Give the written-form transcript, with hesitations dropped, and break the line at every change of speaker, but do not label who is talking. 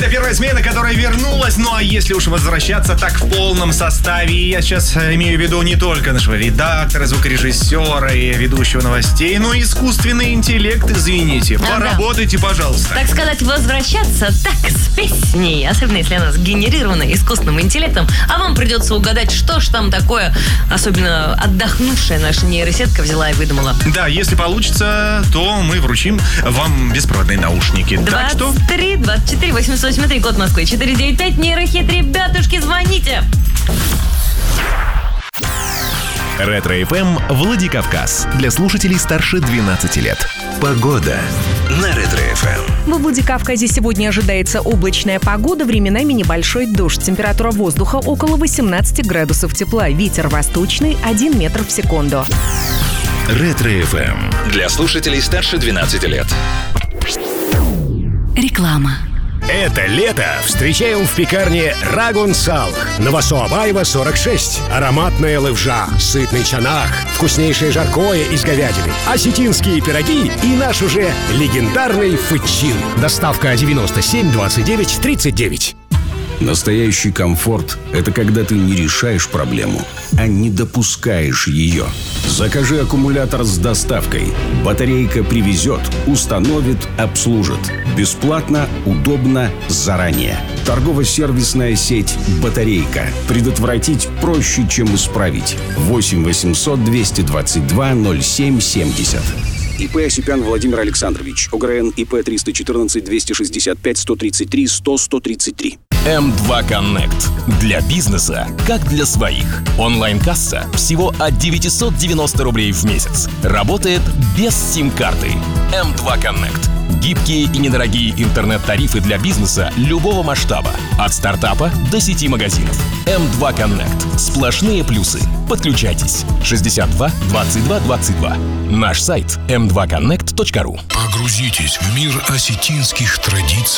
первая смена, которая вернулась. Ну а если уж возвращаться так в полном составе, я сейчас имею в виду не только нашего редактора, звукорежиссера и ведущего новостей, но и искусственный интеллект, извините. Поработайте, пожалуйста.
Так сказать, возвращаться так с песней, особенно если она сгенерирована искусственным интеллектом, а вам придется угадать, что ж там такое, особенно отдохнувшая наша нейросетка взяла и выдумала.
Да, если получится, то мы вручим вам беспроводные наушники.
23 24 883, код Москвы 495, нейрохит, ребятушки, звоните.
Ретро-ФМ Владикавказ. Для слушателей старше 12 лет. Погода на Ретро-ФМ.
В Владикавказе сегодня ожидается облачная погода, временами небольшой дождь. Температура воздуха около 18 градусов тепла. Ветер восточный 1 метр в секунду.
Ретро-ФМ.
Для слушателей старше 12 лет.
Реклама.
Это лето встречаем в пекарне Рагун Салх. Новосоабаева, 46. Ароматная левжа, сытный чанах, вкуснейшее жаркое из говядины, осетинские пироги и наш уже легендарный фычин. Доставка 97 29 39.
Настоящий комфорт – это когда ты не решаешь проблему, а не допускаешь ее. Закажи аккумулятор с доставкой. Батарейка привезет, установит, обслужит. Бесплатно, удобно, заранее. Торгово-сервисная сеть «Батарейка». Предотвратить проще, чем исправить. 8 800 222 07 70. ИП Осипян Владимир Александрович. ОГРН ИП 314 265 133 100 133.
М2 Connect. Для бизнеса, как для своих. Онлайн-касса всего от 990 рублей в месяц. Работает без сим-карты. М2 Connect. Гибкие и недорогие интернет-тарифы для бизнеса любого масштаба. От стартапа до сети магазинов. М2 Connect. Сплошные плюсы. Подключайтесь. 62 22 22. Наш сайт m2connect.ru.
Погрузитесь в мир осетинских традиций.